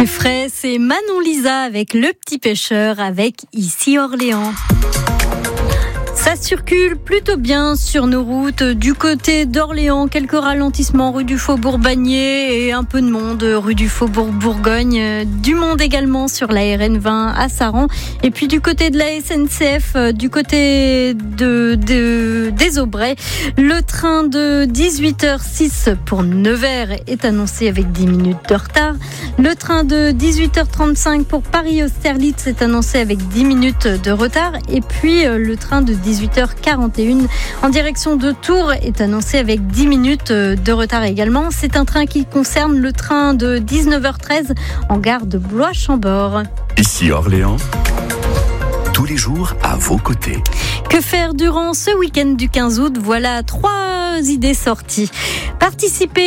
Plus frais, c'est Manon Lisa avec Le Petit Pêcheur avec Ici Orléans. Ça circule plutôt bien sur nos routes. Du côté d'Orléans, quelques ralentissements rue du Faubourg-Bagné et un peu de monde rue du Faubourg-Bourgogne. Du monde également sur la RN20 à Saran. Et puis du côté de la SNCF, du côté des Aubrais, le train de 18h06 pour Nevers est annoncé avec 10 minutes de retard. Le train de 18h35 pour Paris-Austerlitz est annoncé avec 10 minutes de retard. Et puis le train de 18h41 en direction de Tours est annoncé avec 10 minutes de retard également. C'est un train qui concerne le train de 19h13 en gare de Blois-Chambord. Ici Orléans, tous les jours à vos côtés. Que faire durant ce week-end du 15 août ? Voilà 3 idées sorties. Participer